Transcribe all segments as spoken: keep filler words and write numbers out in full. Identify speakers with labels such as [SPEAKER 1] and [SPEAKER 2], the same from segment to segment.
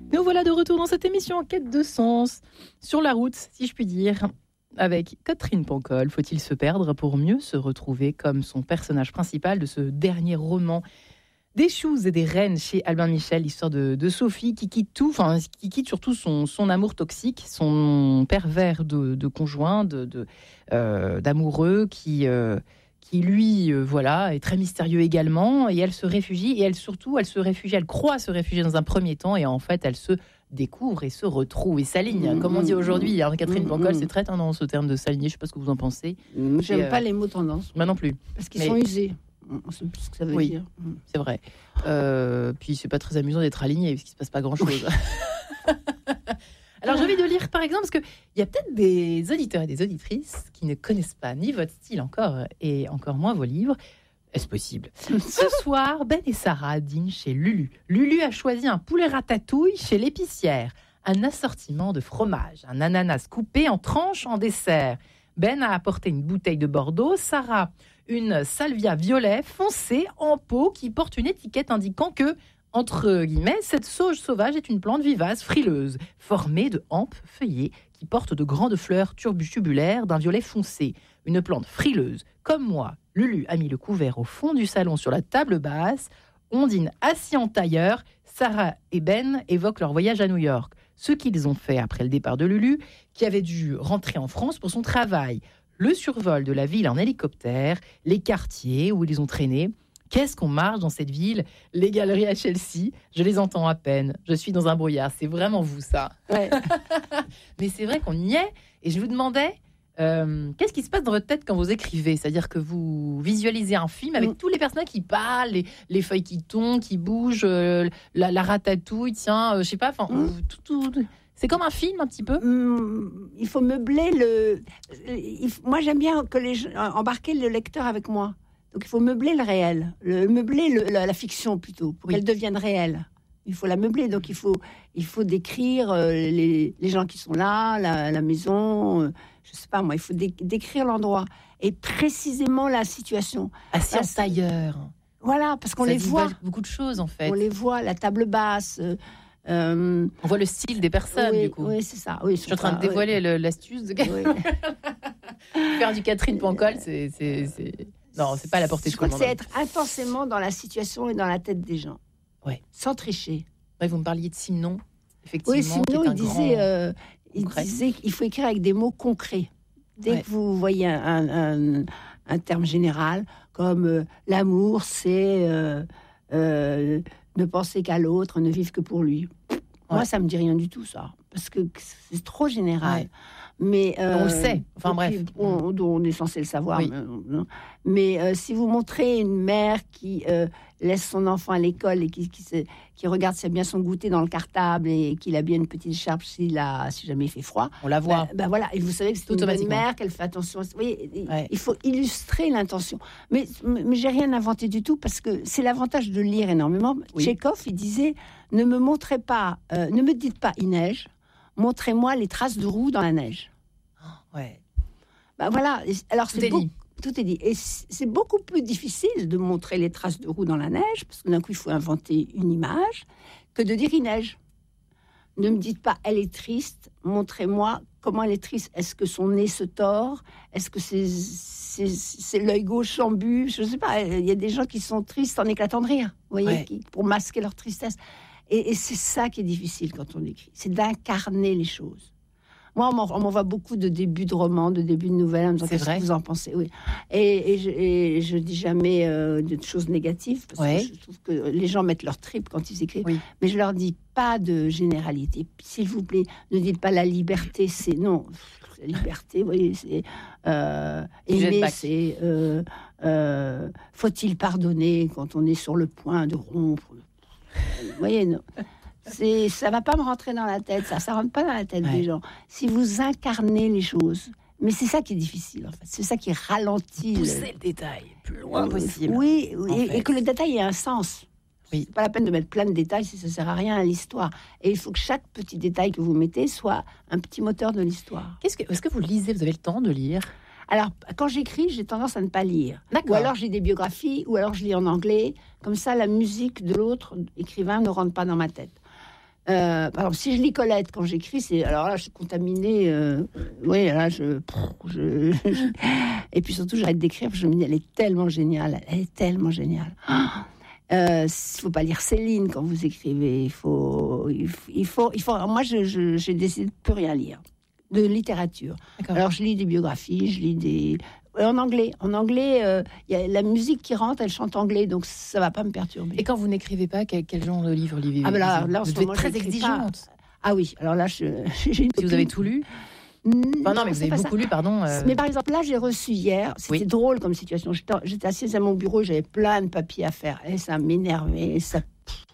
[SPEAKER 1] Nous voilà de retour dans cette émission en quête de sens, sur la route, si je puis dire, avec Catherine Pancol. Faut-il se perdre pour mieux se retrouver, comme son personnage principal de ce dernier roman des choux et des reines chez Albin Michel, l'histoire de, de Sophie qui quitte tout, enfin qui quitte surtout son, son amour toxique, son pervers de, de conjoint, de, de, euh, d'amoureux qui... Euh, qui lui, euh, voilà, est très mystérieux également, et elle se réfugie, et elle surtout, elle se réfugie, elle croit se réfugier dans un premier temps, et en fait, elle se découvre et se retrouve, et s'aligne, mmh, comme on dit aujourd'hui. Alors, Catherine mmh, Pancol, c'est très tendance, ce terme de s'aligner, je ne sais pas ce que vous en pensez.
[SPEAKER 2] J'aime
[SPEAKER 1] et,
[SPEAKER 2] pas
[SPEAKER 1] euh,
[SPEAKER 2] les mots tendance.
[SPEAKER 1] Moi non plus.
[SPEAKER 2] Parce qu'ils
[SPEAKER 1] Mais...
[SPEAKER 2] sont usés. On sait plus ce que ça veut
[SPEAKER 1] oui,
[SPEAKER 2] dire.
[SPEAKER 1] C'est vrai. Euh, puis, c'est pas très amusant d'être aligné, parce qu'il ne se passe pas grand-chose. Alors, j'ai envie de lire, par exemple, parce qu'il y a peut-être des auditeurs et des auditrices qui ne connaissent pas ni votre style encore, et encore moins vos livres. Est-ce possible ? Ce soir, Ben et Sarah dînent chez Lulu. Lulu a choisi un poulet ratatouille chez l'épicière, un assortiment de fromage, un ananas coupé en tranches en dessert. Ben a apporté une bouteille de Bordeaux, Sarah une salvia violet foncé en pot qui porte une étiquette indiquant que, entre guillemets, cette sauge sauvage est une plante vivace, frileuse, formée de hampes feuillées qui portent de grandes fleurs tubulaires d'un violet foncé. Une plante frileuse. Comme moi, Lulu a mis le couvert au fond du salon sur la table basse. On dîne assis en tailleur. Sarah et Ben évoquent leur voyage à New York. Ce qu'ils ont fait après le départ de Lulu, qui avait dû rentrer en France pour son travail. Le survol de la ville en hélicoptère, les quartiers où ils ont traîné. Qu'est-ce qu'on marche dans cette ville ? Les galeries à Chelsea, je les entends à peine. Je suis dans un brouillard. C'est vraiment vous, ça.
[SPEAKER 2] Ouais.
[SPEAKER 1] Mais c'est vrai qu'on y est. Et je vous demandais, euh, qu'est-ce qui se passe dans votre tête quand vous écrivez ? C'est-à-dire que vous visualisez un film avec mmh. tous les personnages qui parlent, les, les feuilles qui tombent, qui bougent, euh, la, la ratatouille, tiens, euh, je sais pas, enfin, mmh. tout, tout, tout. C'est comme un film un petit peu.
[SPEAKER 2] Mmh, il faut meubler le. Il, moi, j'aime bien que les embarquer le lecteur avec moi. Donc, il faut meubler le réel, le, meubler le, la, la fiction plutôt, pour oui. qu'elle devienne réelle. Il faut la meubler, donc il faut, il faut décrire euh, les, les gens qui sont là, la, la maison, euh, je sais pas moi, il faut dé, décrire l'endroit et précisément la situation.
[SPEAKER 1] Assis en tailleur.
[SPEAKER 2] Voilà, parce qu'on
[SPEAKER 1] ça
[SPEAKER 2] les voit.
[SPEAKER 1] Beaucoup de choses en fait.
[SPEAKER 2] On les voit, la table basse. Euh,
[SPEAKER 1] euh, on voit le style des personnes
[SPEAKER 2] oui,
[SPEAKER 1] du coup.
[SPEAKER 2] Oui, c'est ça. Oui,
[SPEAKER 1] je suis en train
[SPEAKER 2] pas,
[SPEAKER 1] de dévoiler
[SPEAKER 2] oui.
[SPEAKER 1] le, l'astuce de oui. Faire du Catherine Pancol, c'est, c'est, c'est... Non, c'est pas à la portée de
[SPEAKER 2] tout le monde. Je crois que c'est être intensément dans la situation et dans la tête des gens.
[SPEAKER 1] Ouais.
[SPEAKER 2] Sans tricher.
[SPEAKER 1] Ouais, vous me parliez de Simon, effectivement.
[SPEAKER 2] Oui, Simon, il disait, euh, il disait qu'il faut écrire avec des mots concrets. Dès ouais. que vous voyez un, un, un terme général, comme euh, l'amour, c'est euh, euh, ne penser qu'à l'autre, ne vivre que pour lui. Ouais. Moi, ça me dit rien du tout, ça. Parce que c'est trop général. Ouais. Mais euh,
[SPEAKER 1] on le sait. Enfin bref,
[SPEAKER 2] on, on est censé le savoir. Oui. Mais, mais euh, si vous montrez une mère qui euh, laisse son enfant à l'école et qui, qui, se, qui regarde s'il y a bien son goûter dans le cartable et qu'il a bien une petite écharpe s'il a, si jamais il fait froid,
[SPEAKER 1] on la voit.
[SPEAKER 2] Ben, ben voilà. Et vous savez que c'est une bonne mère, qu'elle fait attention. Vous voyez, ouais. Il faut illustrer l'intention. Mais, mais j'ai rien inventé du tout parce que c'est l'avantage de lire énormément. Oui. Tchekhov, il disait ne me montrez pas, euh, ne me dites pas il neige. Montrez-moi les traces de roues dans la neige.
[SPEAKER 1] Oh, ouais.
[SPEAKER 2] Ben voilà. Alors
[SPEAKER 1] tout
[SPEAKER 2] c'est
[SPEAKER 1] est
[SPEAKER 2] beau,
[SPEAKER 1] dit.
[SPEAKER 2] Tout est dit. Et c'est beaucoup plus difficile de montrer les traces de roues dans la neige parce que d'un coup il faut inventer une image que de dire il neige. Ne me dites pas elle est triste. Montrez-moi comment elle est triste. Est-ce que son nez se tord ? Est-ce que c'est, c'est, c'est l'œil gauche en bu ? Je ne sais pas. Il y a des gens qui sont tristes en éclatant de rire. Vous voyez, ouais. qui, pour masquer leur tristesse. Et, et c'est ça qui est difficile quand on écrit, c'est d'incarner les choses. Moi, on, m'en, on m'envoie beaucoup de débuts de romans, de débuts de nouvelles, en me disant, qu'est-ce que vous en pensez ? Oui. Et, et, je, et je dis jamais euh, de choses négatives, parce ouais. que je trouve que les gens mettent leur trip quand ils écrivent. Oui. Mais je leur dis pas de généralité. S'il vous plaît, ne dites pas la liberté, c'est non. La liberté, vous voyez, c'est euh, aimer, c'est euh, euh, faut-il pardonner quand on est sur le point de rompre ? Vous voyez, non. C'est, ça va pas me rentrer dans la tête, ça, ça rentre pas dans la tête ouais. des gens. Si vous incarnez les choses, mais c'est ça qui est difficile, en fait. C'est ça qui ralentit.
[SPEAKER 1] Pousser le, le détail, plus loin euh, possible.
[SPEAKER 2] Oui, oui et, et que le détail ait un sens.
[SPEAKER 1] Oui.
[SPEAKER 2] C'est pas la peine de mettre plein de détails si ça sert à rien à l'histoire. Et il faut que chaque petit détail que vous mettez soit un petit moteur de l'histoire.
[SPEAKER 1] Qu'est-ce que, est-ce que vous lisez ? Vous avez le temps de lire ?
[SPEAKER 2] Alors, quand j'écris, j'ai tendance à ne pas lire.
[SPEAKER 1] D'accord.
[SPEAKER 2] Ou alors j'ai des biographies, ou alors je lis en anglais. Comme ça, la musique de l'autre écrivain ne rentre pas dans ma tête. Euh, par exemple, si je lis Colette quand j'écris, c'est alors là, je suis contaminée. Euh, oui, là, je, je, je- et puis surtout, j'arrête d'écrire. Parce que je me dis, elle est tellement géniale, elle est tellement géniale. Ah, euh, il faut pas lire Céline quand vous écrivez. Il faut, il faut, il faut. il faut- alors moi, je, je- j'ai décidé de plus rien lire de littérature.
[SPEAKER 1] D'accord.
[SPEAKER 2] Alors, je lis des biographies, je lis des en anglais. En anglais, euh, il y a la musique qui rentre, elle chante anglais, donc ça va pas me perturber.
[SPEAKER 1] Et quand vous n'écrivez pas, quel, quel genre de livre lisez-vous?
[SPEAKER 2] Ah ben là, là, en
[SPEAKER 1] vous
[SPEAKER 2] ce
[SPEAKER 1] devez
[SPEAKER 2] moment,
[SPEAKER 1] être très
[SPEAKER 2] j'écris
[SPEAKER 1] exigeante.
[SPEAKER 2] pas. Ah oui, alors là, je, j'ai une
[SPEAKER 1] Si vous avez tout lu. Enfin, non, mais vous
[SPEAKER 2] c'est
[SPEAKER 1] avez
[SPEAKER 2] pas ça.
[SPEAKER 1] beaucoup lu, pardon. euh,
[SPEAKER 2] Mais par exemple, là, j'ai reçu hier, c'était
[SPEAKER 1] Oui.
[SPEAKER 2] drôle comme situation. J'étais, j'étais assise à mon bureau, j'avais plein de papiers à faire. Et ça m'énervait. et Ça...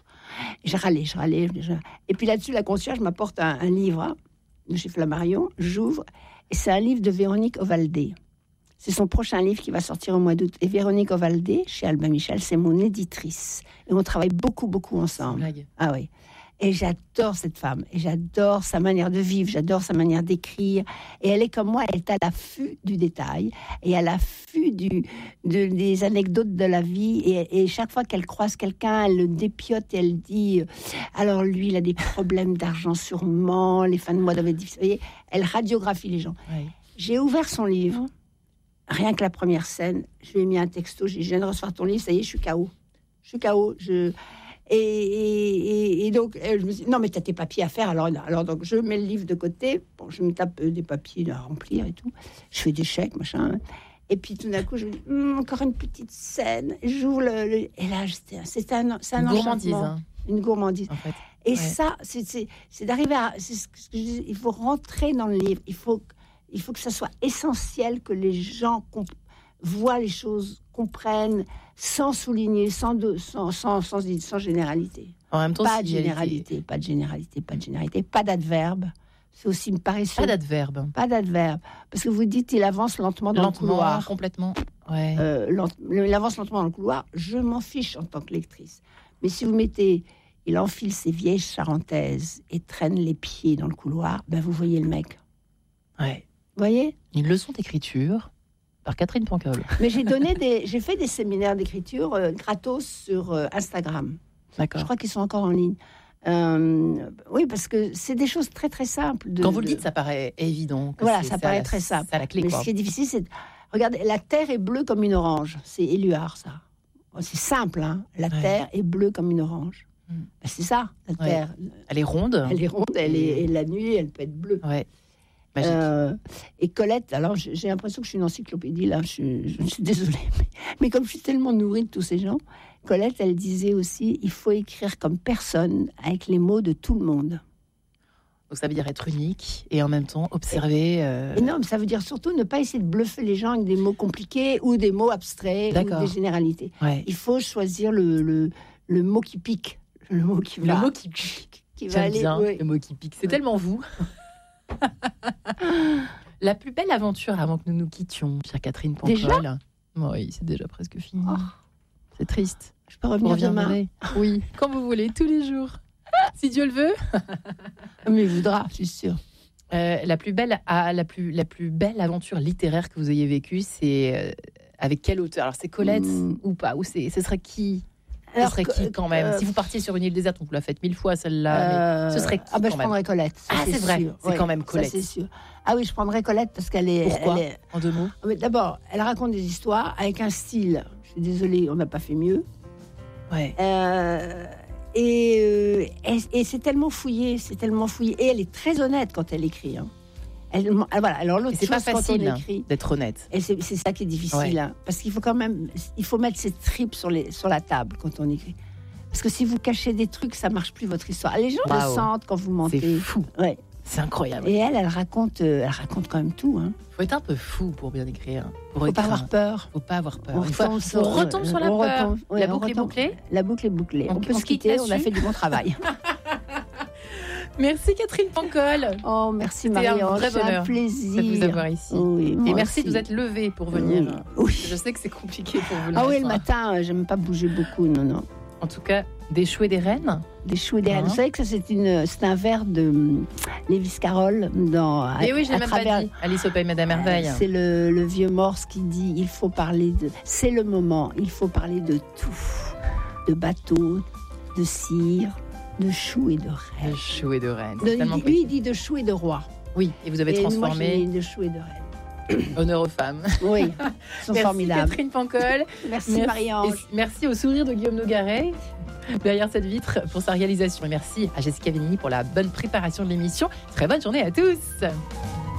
[SPEAKER 2] Je râlais, je râlais. je- Et puis là-dessus, la concierge m'apporte un, un livre hein, de chez Flammarion. J'ouvre, et c'est un livre de Véronique Ovaldé. C'est son prochain livre qui va sortir au mois d'août. Et Véronique Ovaldé, chez Albin Michel, c'est mon éditrice. Et on travaille beaucoup, beaucoup ensemble.
[SPEAKER 1] blague.
[SPEAKER 2] Ah oui. Et j'adore cette femme. Et j'adore sa manière de vivre. J'adore sa manière d'écrire. Et elle est comme moi, elle est à l'affût du détail. Et à l'affût du, de, des anecdotes de la vie. Et, et chaque fois qu'elle croise quelqu'un, elle le dépiote et elle dit euh, alors lui, il a des problèmes d'argent sûrement. Les fins de mois doivent être difficiles. Vous voyez, elle radiographie les gens.
[SPEAKER 1] Oui.
[SPEAKER 2] J'ai ouvert son livre. Rien que la première scène, je lui ai mis un texto. J'ai dit, je viens de recevoir ton livre, ça y est, je suis K O. Je suis K O. Je... Et, et, et, et donc, je me suis dit, non, mais tu as tes papiers à faire. Alors, alors, donc, je mets le livre de côté. Bon, je me tape euh, des papiers à remplir et tout. Je fais des chèques, machin. Et puis, tout d'un coup, je me dis, Hum, encore une petite scène. J'ouvre le, le- Et là, c'était, c'était un, c'est un
[SPEAKER 1] Une gourmandise,
[SPEAKER 2] enchantement.
[SPEAKER 1] hein,
[SPEAKER 2] Une gourmandise.
[SPEAKER 1] en fait.
[SPEAKER 2] Et
[SPEAKER 1] Ouais.
[SPEAKER 2] ça, c'est, c'est, c'est d'arriver à... C'est ce que je disais, il faut rentrer dans le livre. Il faut, il faut que ça soit essentiel, que les gens comp- voient les choses, comprennent, sans souligner, sans, de, sans, sans, sans, sans généralité.
[SPEAKER 1] En même temps,
[SPEAKER 2] Pas de
[SPEAKER 1] si elle était-
[SPEAKER 2] généralité, pas de généralité, pas de généralité, pas d'adverbe. C'est aussi me paresseux.
[SPEAKER 1] Pas d'adverbe.
[SPEAKER 2] Pas d'adverbe. Parce que vous dites, il avance lentement dans
[SPEAKER 1] Lentement,
[SPEAKER 2] le couloir.
[SPEAKER 1] complètement. Ouais.
[SPEAKER 2] Euh, lent- il avance lentement dans le couloir. Je m'en fiche en tant que lectrice. Mais si vous mettez, il enfile ses vieilles charentaises et traîne les pieds dans le couloir, ben vous voyez le mec.
[SPEAKER 1] ouais.
[SPEAKER 2] Vous voyez?
[SPEAKER 1] Une leçon d'écriture par Catherine Pancol.
[SPEAKER 2] Mais j'ai donné des, j'ai fait des séminaires d'écriture euh, gratos sur euh, Instagram.
[SPEAKER 1] D'accord.
[SPEAKER 2] Je crois qu'ils sont encore en ligne. Euh, oui, parce que c'est des choses très très simples. De,
[SPEAKER 1] Quand vous le
[SPEAKER 2] de-
[SPEAKER 1] dites, ça paraît évident. que
[SPEAKER 2] Voilà,
[SPEAKER 1] c'est-
[SPEAKER 2] ça
[SPEAKER 1] c'est
[SPEAKER 2] paraît
[SPEAKER 1] à la-
[SPEAKER 2] très simple.
[SPEAKER 1] C'est à la clé,
[SPEAKER 2] Mais
[SPEAKER 1] quoi.
[SPEAKER 2] ce qui est difficile, c'est de- regardez, la terre est bleue comme une orange. C'est Éluard, ça. C'est simple, hein. La
[SPEAKER 1] Ouais.
[SPEAKER 2] terre est bleue comme une orange.
[SPEAKER 1] Mm.
[SPEAKER 2] Ben, c'est ça, la
[SPEAKER 1] Ouais.
[SPEAKER 2] terre.
[SPEAKER 1] Elle est ronde.
[SPEAKER 2] Elle est ronde, elle est, et la nuit, elle peut être bleue.
[SPEAKER 1] Ouais. Magique.
[SPEAKER 2] Euh, et Colette, alors j'ai j'ai l'impression que je suis une encyclopédie là, je, suis- je suis désolée, mais, mais comme je suis tellement nourrie de tous ces gens, Colette, elle disait aussi, il faut écrire comme personne, avec les mots de tout le monde.
[SPEAKER 1] Donc ça veut dire être unique et en même temps observer. euh,
[SPEAKER 2] Et non, mais ça veut dire surtout ne pas essayer de bluffer les gens avec des mots compliqués ou des mots abstraits ou
[SPEAKER 1] D'accord.
[SPEAKER 2] des généralités.
[SPEAKER 1] Ouais.
[SPEAKER 2] Il faut choisir le, le, le mot qui pique, le mot qui
[SPEAKER 1] Le
[SPEAKER 2] va,
[SPEAKER 1] mot qui pique.
[SPEAKER 2] qui va
[SPEAKER 1] J'aime
[SPEAKER 2] aller.
[SPEAKER 1] bien
[SPEAKER 2] oui.
[SPEAKER 1] le mot qui pique. C'est
[SPEAKER 2] Ouais.
[SPEAKER 1] tellement vous. La plus belle aventure avant que nous nous quittions, chère Catherine Pancol.
[SPEAKER 2] Déjà
[SPEAKER 1] Oui, c'est déjà presque fini.
[SPEAKER 2] Oh.
[SPEAKER 1] C'est triste.
[SPEAKER 2] Je peux
[SPEAKER 1] Vous
[SPEAKER 2] revenir demain.
[SPEAKER 1] reviendrez. Oui, quand vous voulez, tous les jours. Si Dieu le veut.
[SPEAKER 2] Mais il voudra, je suis sûre.
[SPEAKER 1] Euh, la plus belle, ah, la plus, la plus belle aventure littéraire que vous ayez vécue, c'est euh, avec quel auteur? Alors c'est Colette
[SPEAKER 2] Mm.
[SPEAKER 1] ou pas? Ou c'est, ce serait qui? Ce
[SPEAKER 2] Alors,
[SPEAKER 1] serait
[SPEAKER 2] que-
[SPEAKER 1] qui quand même?
[SPEAKER 2] euh,
[SPEAKER 1] Si vous partiez sur une île déserte, on vous l'a faite mille fois celle-là. mais ce serait qui,
[SPEAKER 2] Ah ben
[SPEAKER 1] quand
[SPEAKER 2] je
[SPEAKER 1] même
[SPEAKER 2] prendrais Colette. ça,
[SPEAKER 1] Ah, c'est vrai,
[SPEAKER 2] sûr.
[SPEAKER 1] c'est
[SPEAKER 2] Ouais,
[SPEAKER 1] quand même
[SPEAKER 2] ça,
[SPEAKER 1] Colette.
[SPEAKER 2] c'est sûr. Ah oui, je prendrais Colette parce qu'elle est.
[SPEAKER 1] Pourquoi?
[SPEAKER 2] elle est-
[SPEAKER 1] En deux mots.
[SPEAKER 2] Ah, mais d'abord, elle raconte des histoires avec un style. Je suis désolée, on n'a pas fait mieux.
[SPEAKER 1] Ouais.
[SPEAKER 2] Euh, et, euh, et, et c'est tellement fouillé, c'est tellement fouillé. Et elle est très honnête quand elle écrit. Hein. Elle, ah, voilà. Alors
[SPEAKER 1] Et
[SPEAKER 2] l'autre
[SPEAKER 1] c'est
[SPEAKER 2] chose
[SPEAKER 1] pas
[SPEAKER 2] quand
[SPEAKER 1] facile
[SPEAKER 2] on
[SPEAKER 1] hein,
[SPEAKER 2] écrit.
[SPEAKER 1] d'être honnête.
[SPEAKER 2] Et c'est, c'est ça qui est difficile,
[SPEAKER 1] Ouais.
[SPEAKER 2] hein, parce qu'il faut quand même, il faut mettre ses tripes sur, les, sur la table quand on écrit. Parce que si vous cachez des trucs, ça marche plus votre histoire. Les gens le
[SPEAKER 1] Waouh.
[SPEAKER 2] sentent quand vous mentez.
[SPEAKER 1] C'est fou.
[SPEAKER 2] Ouais.
[SPEAKER 1] C'est incroyable.
[SPEAKER 2] Et elle, elle raconte, euh, elle raconte quand même tout. Hein.
[SPEAKER 1] Faut être un peu fou pour bien écrire. Pour
[SPEAKER 2] Faut pas
[SPEAKER 1] écrire.
[SPEAKER 2] avoir peur.
[SPEAKER 1] Faut pas avoir peur.
[SPEAKER 2] On
[SPEAKER 1] Une fois-
[SPEAKER 2] retombe
[SPEAKER 1] on
[SPEAKER 2] sur-
[SPEAKER 1] retombe sur la
[SPEAKER 2] on
[SPEAKER 1] peur.
[SPEAKER 2] retombe- ouais,
[SPEAKER 1] la
[SPEAKER 2] on
[SPEAKER 1] boucle est
[SPEAKER 2] retombe-
[SPEAKER 1] bouclée.
[SPEAKER 2] La boucle est bouclée.
[SPEAKER 1] On-
[SPEAKER 2] On, peut
[SPEAKER 1] on
[SPEAKER 2] se
[SPEAKER 1] se quitte
[SPEAKER 2] quitter. On a
[SPEAKER 1] là-dessus.
[SPEAKER 2] fait du bon travail.
[SPEAKER 1] Merci Catherine Pancol.
[SPEAKER 2] Oh, merci
[SPEAKER 1] C'était un
[SPEAKER 2] Marie-Ange.
[SPEAKER 1] vrai
[SPEAKER 2] C'est un
[SPEAKER 1] bonheur
[SPEAKER 2] plaisir
[SPEAKER 1] de vous avoir ici.
[SPEAKER 2] Oui,
[SPEAKER 1] Et
[SPEAKER 2] moi
[SPEAKER 1] merci de
[SPEAKER 2] aussi.
[SPEAKER 1] vous être levée pour venir.
[SPEAKER 2] Oui.
[SPEAKER 1] Je sais que c'est compliqué pour vous le
[SPEAKER 2] Ah oui, le
[SPEAKER 1] matin.
[SPEAKER 2] matin, euh, j'aime pas bouger beaucoup, non, non.
[SPEAKER 1] En tout cas, des choux et des reines.
[SPEAKER 2] Des choux et des
[SPEAKER 1] Hein.
[SPEAKER 2] reines. Vous savez que ça, c'est, une, c'est un vers de hum, Lévis Carroll dans.
[SPEAKER 1] Et oui, je l'ai
[SPEAKER 2] à
[SPEAKER 1] même
[SPEAKER 2] travers-
[SPEAKER 1] pas dit. Alice au pays Madame Merveille.
[SPEAKER 2] C'est le, le vieux Morse qui dit il faut parler de. C'est le moment, il faut parler de tout. De bateaux, de cire, de choux et de reine.
[SPEAKER 1] De choux et de reine.
[SPEAKER 2] De, lui, précis. il dit de choux et de roi.
[SPEAKER 1] Oui, et vous avez
[SPEAKER 2] et
[SPEAKER 1] transformé.
[SPEAKER 2] Moi, j'ai de choux et de reine.
[SPEAKER 1] Honneur aux femmes.
[SPEAKER 2] Oui, ils sont
[SPEAKER 1] merci
[SPEAKER 2] formidables.
[SPEAKER 1] Catherine Pancol.
[SPEAKER 2] Merci, merci Marie-Ange.
[SPEAKER 1] Merci au sourire de Guillaume Nogaret derrière cette vitre pour sa réalisation. Et merci à Jessica Venini pour la bonne préparation de l'émission. Très bonne journée à tous.